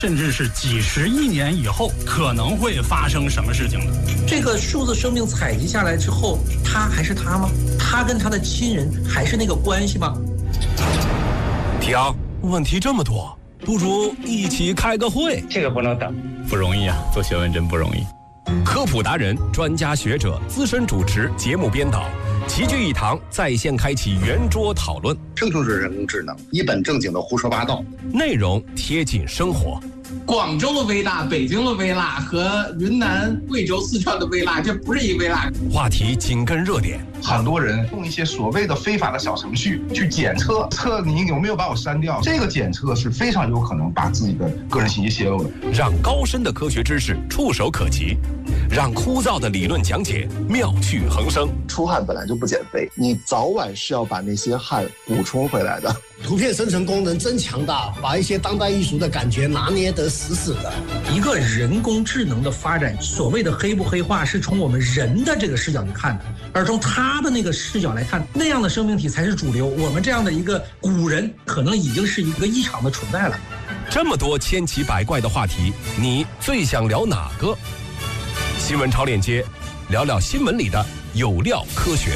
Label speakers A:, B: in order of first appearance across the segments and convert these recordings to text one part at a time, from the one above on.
A: 甚至是几十亿年以后可能会发生什么事情的。
B: 这个数字生命采集下来之后，他还是他吗？他跟他的亲人还是那个关系吗？
C: 提昂，问题这么多，不如一起开个会。
D: 这个不能等，
C: 不容易啊，做学问真不容易。科普达人、专家学者、资深主持、节目编导，齐聚一堂，在线开启圆桌讨论。
E: 这就是人工智能，一本正经的胡说八道，
C: 内容贴近生活。
F: 广州的微辣、北京的微辣和云南、贵州、四川的微辣，这不是一微辣。
C: 话题紧跟热点，
G: 很多人用一些所谓的非法的小程序去检测你有没有把我删掉，这个检测是非常有可能把自己的个人信息泄露的。
C: 让高深的科学知识触手可及，让枯燥的理论讲解妙趣横生。
H: 出汗本来就不减肥，你早晚是要把那些汗补充回来的。
I: 图片生成功能真强大，把一些当代艺术的感觉拿捏得死死的。
B: 一个人工智能的发展，所谓的黑不黑化，是从我们人的这个视角去看的，而从他的那个视角来看，那样的生命体才是主流。我们这样的一个古人，可能已经是一个异常的存在了。
C: 这么多千奇百怪的话题，你最想聊哪个？新闻超链接，聊聊新闻里的有料科学。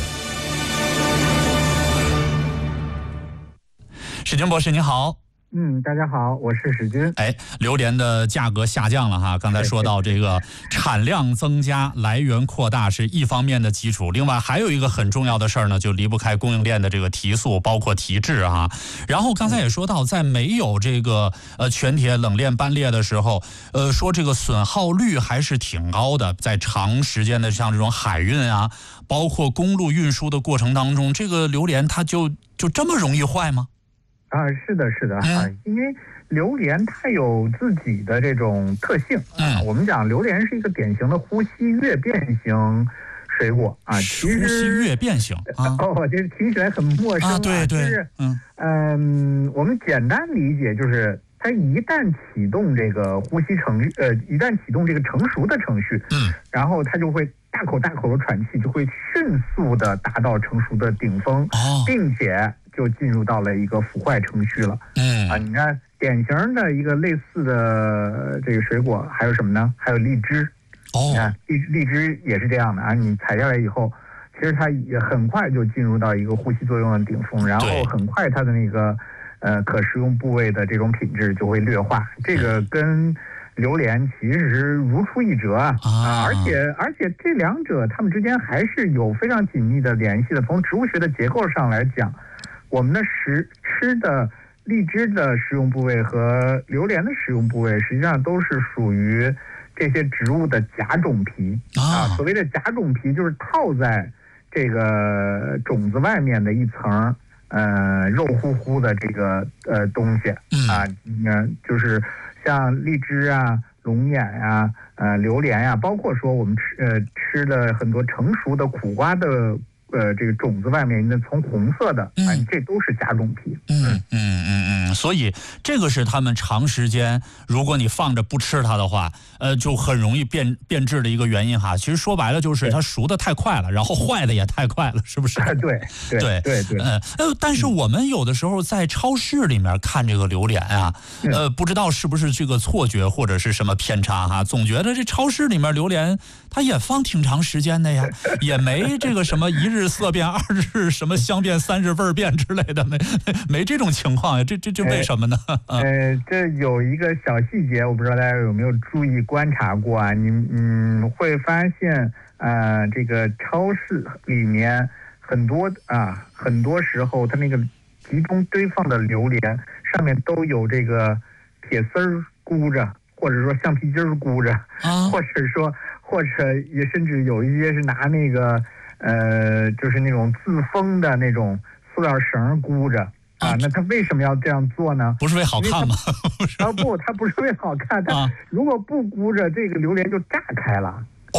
J: 史军博士您好。
K: 大家好，我是史军。
J: 榴莲的价格下降了哈，刚才说到这个产量增加、来源扩大是一方面的基础，另外还有一个很重要的事儿呢，就离不开供应链的这个提速，包括提质哈。然后刚才也说到，在没有这个全铁冷链班列的时候，说这个损耗率还是挺高的，在长时间的像这种海运啊，包括公路运输的过程当中，这个榴莲它就这么容易坏吗？
K: 是的，因为榴莲它有自己的这种特性我们讲榴莲是一个典型的呼吸跃变型水果其实
J: 呼吸跃变型
K: 这听起来很陌生
J: 对，
K: 就是我们简单理解就是它一旦启动这个呼吸一旦启动这个成熟的程序，然后它就会大口大口的喘气，就会迅速的达到成熟的顶峰，并且就进入到了一个腐坏程序了。你看典型的一个类似的这个水果还有什么呢？还有荔枝。你看荔枝也是这样的你采下来以后，其实它也很快就进入到一个呼吸作用的顶峰，然后很快它的那个可食用部位的这种品质就会劣化。这个跟榴莲其实如出一辙而且这两者它们之间还是有非常紧密的联系的。从植物学的结构上来讲，我们的吃的荔枝的食用部位和榴莲的食用部位实际上都是属于这些植物的甲种皮所谓的甲种皮就是套在这个种子外面的一层肉乎乎的这个东西就是像荔枝龙眼榴莲包括说我们吃的很多成熟的苦瓜的这个种子外面那从红色的这都是甲种皮。
J: 所以这个是他们长时间，如果你放着不吃它的话，就很容易变质的一个原因哈。其实说白了就是它熟的太快了，然后坏的也太快了，是不是？
K: 对。
J: 但是我们有的时候在超市里面看这个榴莲不知道是不是这个错觉或者是什么偏差哈，总觉得这超市里面榴莲它也放挺长时间的呀，也没这个什么一日色变，二日什么香变，三日味变之类的，没这种情况呀，这为什么呢？
K: 这有一个小细节，我不知道大家有没有注意观察过你会发现这个超市里面很多时候它那个集中堆放的榴莲上面都有这个铁丝儿箍着，或者说橡皮筋儿箍着或者也甚至有一些是拿那个就是那种自封的那种塑料绳箍着那他为什么要这样做呢？
J: 不是为好看吗？
K: 不，他不是为好看，他如果不箍着，这个榴莲就炸开了。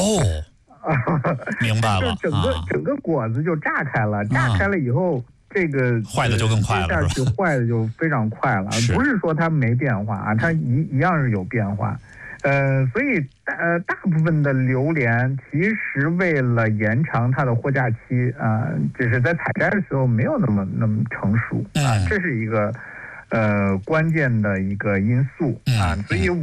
J: 明白了，
K: 整个果子就炸开了，炸开了以后，这个
J: 坏的就更快了，
K: 是吧？坏的就非常快了，不是说它没变化它一样是有变化。所以大部分的榴莲其实为了延长它的货架期只是在采摘的时候没有那么成熟这是一个关键的一个因素所以